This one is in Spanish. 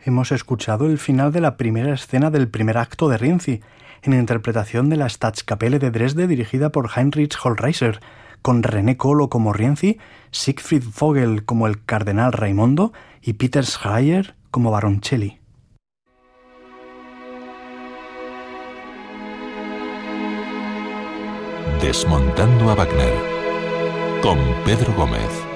hemos escuchado el final de la primera escena del primer acto de Rienzi, en interpretación de la Staatskapelle de Dresde dirigida por Heinrich Hohlreiser, con René Colo como Rienzi, Siegfried Vogel como el cardenal Raimondo y Peter Schreier como Baroncelli. Desmontando a Wagner con Pedro Gómez.